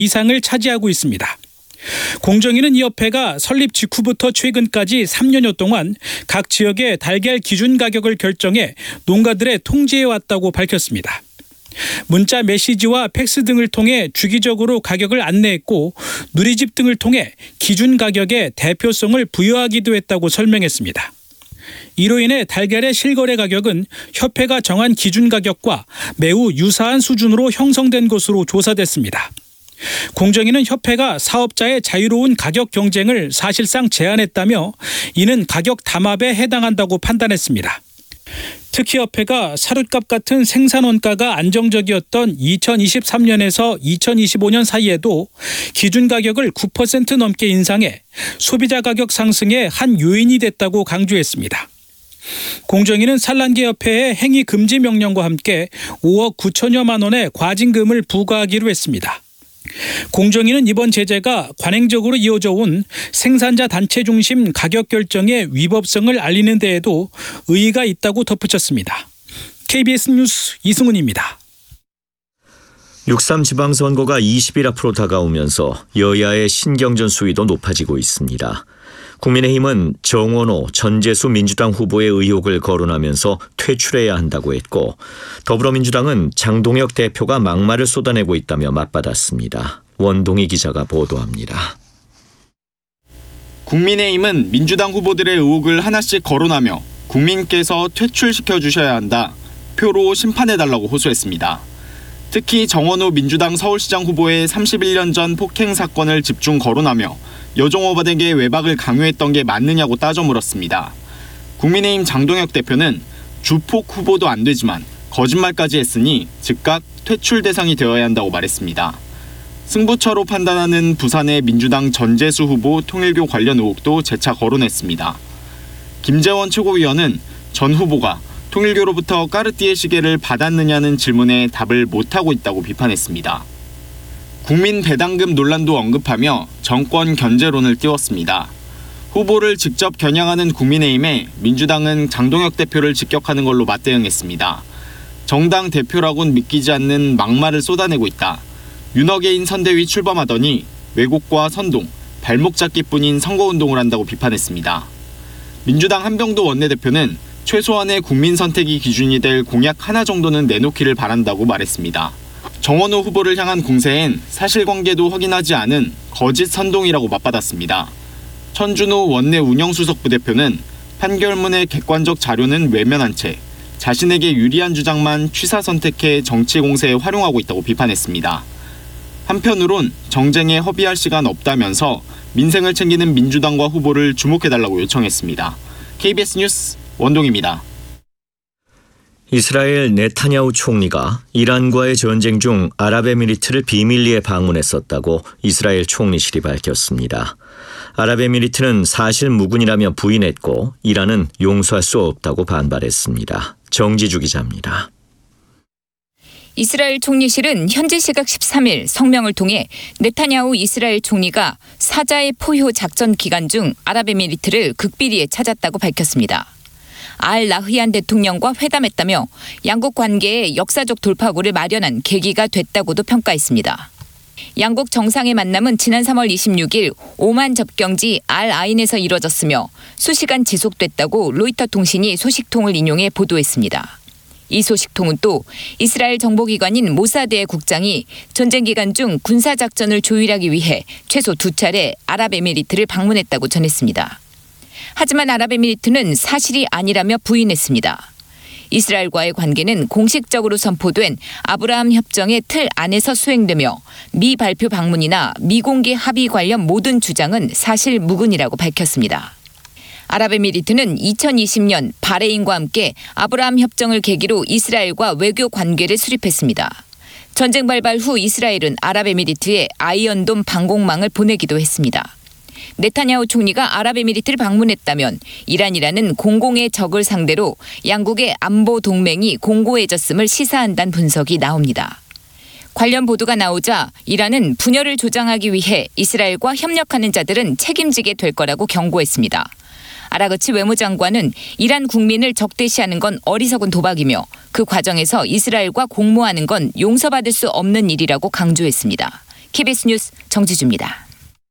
이상을 차지하고 있습니다. 공정위는 이 협회가 설립 직후부터 최근까지 3년여 동안 각 지역의 달걀 기준 가격을 결정해 농가들의 통제해 왔다고 밝혔습니다. 문자 메시지와 팩스 등을 통해 주기적으로 가격을 안내했고 누리집 등을 통해 기준 가격에 대표성을 부여하기도 했다고 설명했습니다. 이로 인해 달걀의 실거래 가격은 협회가 정한 기준 가격과 매우 유사한 수준으로 형성된 것으로 조사됐습니다. 공정위는 협회가 사업자의 자유로운 가격 경쟁을 사실상 제한했다며 이는 가격 담합에 해당한다고 판단했습니다. 특히 협회가 사료값 같은 생산 원가가 안정적이었던 2023년에서 2025년 사이에도 기준 가격을 9% 넘게 인상해 소비자 가격 상승의 한 요인이 됐다고 강조했습니다. 공정위는 산란계 협회에 행위 금지 명령과 함께 5억 9천여만 원의 과징금을 부과하기로 했습니다. 공정위는 이번 제재가 관행적으로 이어져 온 생산자 단체 중심 가격 결정의 위법성을 알리는 데에도 의의가 있다고 덧붙였습니다. KBS 뉴스 이승훈입니다. 6.3 지방선거가 20일 앞으로 다가오면서 여야의 신경전 수위도 높아지고 있습니다. 국민의힘은 정원호, 전재수 민주당 후보의 의혹을 거론하면서 퇴출해야 한다고 했고 더불어민주당은 장동혁 대표가 막말을 쏟아내고 있다며 맞받았습니다. 원동희 기자가 보도합니다. 국민의힘은 민주당 후보들의 의혹을 하나씩 거론하며 국민께서 퇴출시켜 주셔야 한다. 표로 심판해달라고 호소했습니다. 특히 정원호 민주당 서울시장 후보의 31년 전 폭행 사건을 집중 거론하며 여종업원에게 외박을 강요했던 게 맞느냐고 따져 물었습니다. 국민의힘 장동혁 대표는 주폭 후보도 안 되지만 거짓말까지 했으니 즉각 퇴출 대상이 되어야 한다고 말했습니다. 승부처로 판단하는 부산의 민주당 전재수 후보 통일교 관련 의혹도 재차 거론했습니다. 김재원 최고위원은 전 후보가 통일교로부터 까르띠에 시계를 받았느냐는 질문에 답을 못하고 있다고 비판했습니다. 국민 배당금 논란도 언급하며 정권 견제론을 띄웠습니다. 후보를 직접 겨냥하는 국민의힘에 민주당은 장동혁 대표를 직격하는 걸로 맞대응했습니다. 정당 대표라고는 믿기지 않는 막말을 쏟아내고 있다. 윤어게인 선대위 출범하더니 왜곡과 선동, 발목 잡기뿐인 선거운동을 한다고 비판했습니다. 민주당 한병도 원내대표는 최소한의 국민 선택이 기준이 될 공약 하나 정도는 내놓기를 바란다고 말했습니다. 정원호 후보를 향한 공세엔 사실관계도 확인하지 않은 거짓 선동이라고 맞받았습니다. 천준호 원내 운영수석 부대표는 판결문의 객관적 자료는 외면한 채 자신에게 유리한 주장만 취사 선택해 정치 공세에 활용하고 있다고 비판했습니다. 한편으론 정쟁에 허비할 시간 없다면서 민생을 챙기는 민주당과 후보를 주목해달라고 요청했습니다. KBS 뉴스 원동입니다. 이스라엘 네타냐후 총리가 이란과의 전쟁 중 아랍에미리트를 비밀리에 방문했었다고 이스라엘 총리실이 밝혔습니다. 아랍에미리트는 사실 무근이라며 부인했고 이란은 용서할 수 없다고 반발했습니다. 정지주 기자입니다. 이스라엘 총리실은 현지 시각 13일 성명을 통해 네타냐후 이스라엘 총리가 사자의 포효 작전 기간 중 아랍에미리트를 극비리에 찾았다고 밝혔습니다. 알 나흐얀 대통령과 회담했다며 양국 관계에 역사적 돌파구를 마련한 계기가 됐다고도 평가했습니다. 양국 정상의 만남은 지난 3월 26일 오만 접경지 알 아인에서 이뤄졌으며 수시간 지속됐다고 로이터 통신이 소식통을 인용해 보도했습니다. 이 소식통은 또 이스라엘 정보기관인 모사드의 국장이 전쟁 기간 중 군사작전을 조율하기 위해 최소 2차례 아랍에미리트를 방문했다고 전했습니다. 하지만 아랍에미리트는 사실이 아니라며 부인했습니다. 이스라엘과의 관계는 공식적으로 선포된 아브라함 협정의 틀 안에서 수행되며 미발표 방문이나 미공개 합의 관련 모든 주장은 사실 무근이라고 밝혔습니다. 아랍에미리트는 2020년 바레인과 함께 아브라함 협정을 계기로 이스라엘과 외교 관계를 수립했습니다. 전쟁 발발 후 이스라엘은 아랍에미리트에 아이언돔 방공망을 보내기도 했습니다. 네타냐후 총리가 아랍에미리트를 방문했다면 이란이라는 공공의 적을 상대로 양국의 안보 동맹이 공고해졌음을 시사한다는 분석이 나옵니다. 관련 보도가 나오자 이란은 분열을 조장하기 위해 이스라엘과 협력하는 자들은 책임지게 될 거라고 경고했습니다. 아라그치 외무장관은 이란 국민을 적대시하는 건 어리석은 도박이며 그 과정에서 이스라엘과 공모하는 건 용서받을 수 없는 일이라고 강조했습니다. KBS 뉴스 정지주입니다.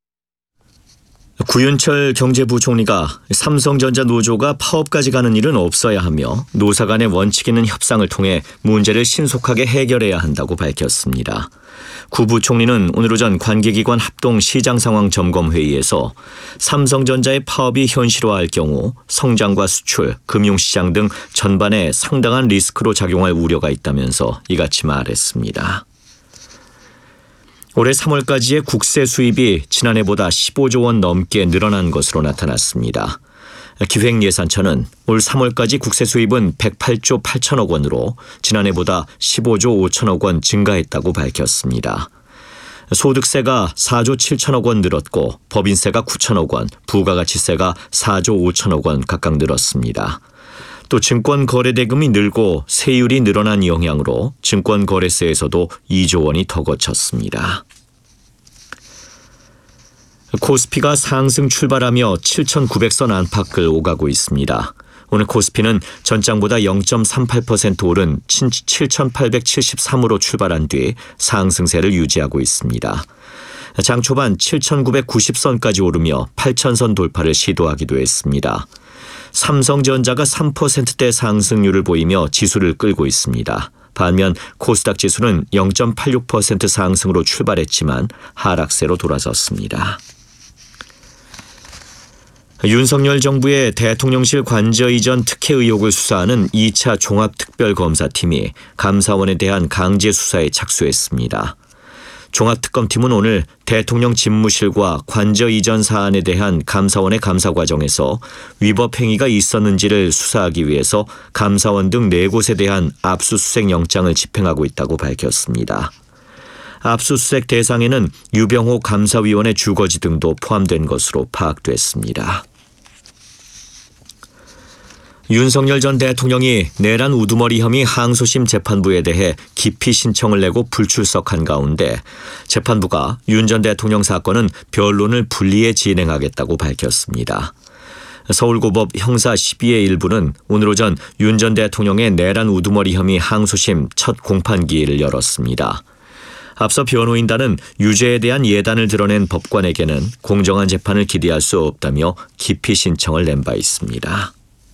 구윤철 경제부총리가 삼성전자 노조가 파업까지 가는 일은 없어야 하며 노사 간의 원칙 있는 협상을 통해 문제를 신속하게 해결해야 한다고 밝혔습니다. 구 부총리는 오늘 오전 관계기관 합동 시장 상황 점검 회의에서 삼성전자의 파업이 현실화할 경우 성장과 수출, 금융시장 등 전반에 상당한 리스크로 작용할 우려가 있다면서 이같이 말했습니다. 올해 3월까지의 국세 수입이 지난해보다 15조 원 넘게 늘어난 것으로 나타났습니다. 기획예산처는 올 3월까지 국세 수입은 108조 8천억 원으로 지난해보다 15조 5천억 원 증가했다고 밝혔습니다. 소득세가 4조 7천억 원 늘었고 법인세가 9천억 원, 부가가치세가 4조 5천억 원 각각 늘었습니다. 또 증권거래대금이 늘고 세율이 늘어난 영향으로 증권거래세에서도 2조 원이 더 거쳤습니다. 코스피가 상승 출발하며 7,900선 안팎을 오가고 있습니다. 오늘 코스피는 전장보다 0.38% 오른 7,873으로 출발한 뒤 상승세를 유지하고 있습니다. 장 초반 7,990선까지 오르며 8,000선 돌파를 시도하기도 했습니다. 삼성전자가 3%대 상승률을 보이며 지수를 끌고 있습니다. 반면 코스닥 지수는 0.86% 상승으로 출발했지만 하락세로 돌아섰습니다. 윤석열 정부의 대통령실 관저 이전 특혜 의혹을 수사하는 2차 종합특별검사팀이 감사원에 대한 강제 수사에 착수했습니다. 종합특검팀은 오늘 대통령 집무실과 관저 이전 사안에 대한 감사원의 감사 과정에서 위법 행위가 있었는지를 수사하기 위해서 감사원 등 4곳에 대한 압수수색 영장을 집행하고 있다고 밝혔습니다. 압수수색 대상에는 유병호 감사위원의 주거지 등도 포함된 것으로 파악됐습니다. 윤석열 전 대통령이 내란 우두머리 혐의 항소심 재판부에 대해 기피 신청을 내고 불출석한 가운데 재판부가 윤 전 대통령 사건은 변론을 분리해 진행하겠다고 밝혔습니다. 서울고법 형사 12의 일부는 오늘 오전 윤 전 대통령의 내란 우두머리 혐의 항소심 첫 공판기일을 열었습니다. 앞서 변호인단은 유죄에 대한 예단을 드러낸 법관에게는 공정한 재판을 기대할 수 없다며 기피 신청을 낸 바 있습니다.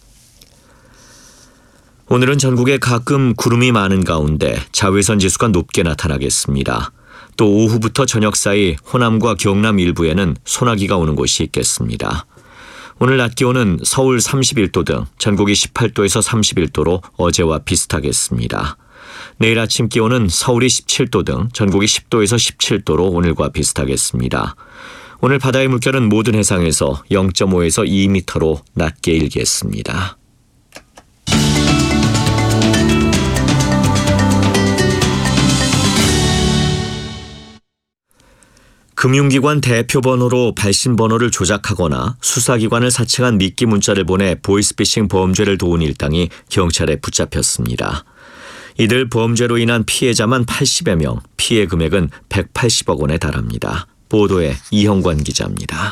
오늘은 전국에 가끔 구름이 많은 가운데 자외선 지수가 높게 나타나겠습니다. 또 오후부터 저녁 사이 호남과 경남 일부에는 소나기가 오는 곳이 있겠습니다. 오늘 낮 기온은 서울 31도 등 전국이 18도에서 31도로 어제와 비슷하겠습니다. 내일 아침 기온은 서울이 17도 등 전국이 10도에서 17도로 오늘과 비슷하겠습니다. 오늘 바다의 물결은 모든 해상에서 0.5에서 2m로 낮게 일겠습니다. 금융기관 대표번호로 발신번호를 조작하거나 수사기관을 사칭한 미끼 문자를 보내 보이스피싱 범죄를 도운 일당이 경찰에 붙잡혔습니다. 이들 범죄로 인한 피해자만 80여 명, 피해 금액은 180억 원에 달합니다. 보도에 이형관 기자입니다.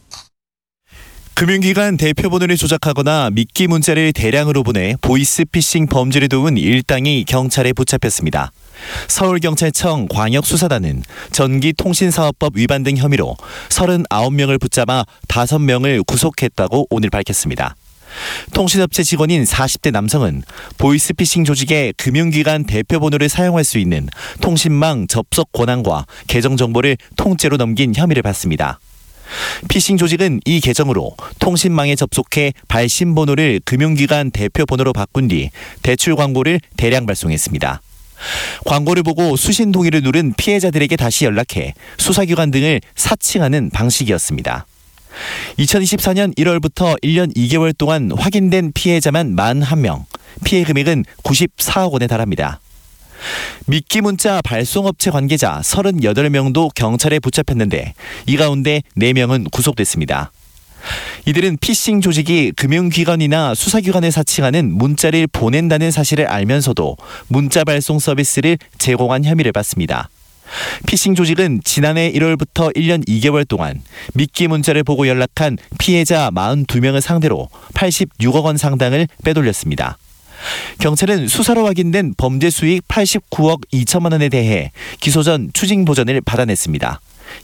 금융기관 대표번호를 조작하거나 미끼 문자를 대량으로 보내 보이스피싱 범죄를 도운 일당이 경찰에 붙잡혔습니다. 서울경찰청 광역수사단은 전기통신사업법 위반 등 혐의로 39명을 붙잡아 5명을 구속했다고 오늘 밝혔습니다. 통신업체 직원인 40대 남성은 보이스피싱 조직의 금융기관 대표번호를 사용할 수 있는 통신망 접속 권한과 계정 정보를 통째로 넘긴 혐의를 받습니다. 피싱 조직은 이 계정으로 통신망에 접속해 발신번호를 금융기관 대표번호로 바꾼 뒤 대출 광고를 대량 발송했습니다. 광고를 보고 수신 동의를 누른 피해자들에게 다시 연락해 수사기관 등을 사칭하는 방식이었습니다. 2024년 1월부터 1년 2개월 동안 확인된 피해자만 41명, 피해 금액은 94억 원에 달합니다. 미끼 문자 발송업체 관계자 38명도 경찰에 붙잡혔는데 이 가운데 4명은 구속됐습니다. 이들은 피싱 조직이 금융기관이나 수사기관에 사칭하는 문자를 보낸다는 사실을 알면서도 문자 발송 서비스를 제공한 혐의를 받습니다. 피싱 조직은 지난해 1월부터 1년 2개월 동안 미끼 문자를 보고 연락한 피해자 42명을 상대로 86억 원 상당을 빼돌렸습니다. 경찰은 수사로 확인된 범죄 수익 89억 2천만 원에 대해 기소 전 추징 보전을 받아냈습니다.